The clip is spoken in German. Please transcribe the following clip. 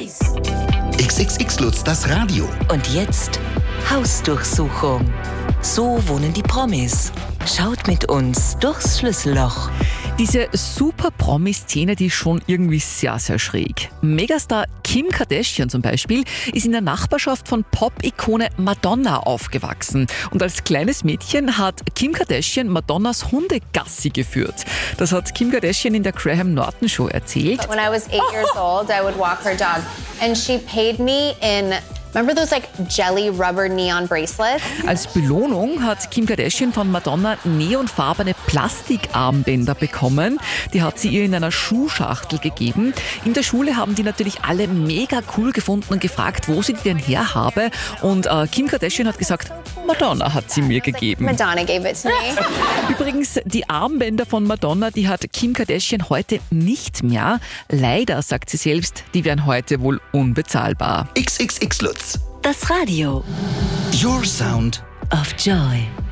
Promis. XXX Lutz, das Radio. Und jetzt Hausdurchsuchung. So wohnen die Promis. Schaut mit uns durchs Schlüsselloch. Diese Super-Promi-Szene, die ist schon irgendwie sehr, sehr schräg. Megastar Kim Kardashian zum Beispiel ist in der Nachbarschaft von Pop-Ikone Madonna aufgewachsen. Und als kleines Mädchen hat Kim Kardashian Madonnas Hunde Gassi geführt. Das hat Kim Kardashian in der Graham Norton Show erzählt. When I was 8 years old, I would walk her dog. And she paid me in... Remember those jelly rubber neon bracelets? Als Belohnung hat Kim Kardashian von Madonna neonfarbene Plastikarmbänder bekommen. Die hat sie ihr in einer Schuhschachtel gegeben. In der Schule haben die natürlich alle mega cool gefunden und gefragt, wo sie die denn her habe. Und Kim Kardashian hat gesagt, Madonna hat sie mir gegeben. Madonna gave it to me. Übrigens, die Armbänder von Madonna, die hat Kim Kardashian heute nicht mehr. Leider, sagt sie selbst, die wären heute wohl unbezahlbar. XXX Lutz. Das Radio Your Sound of Joy.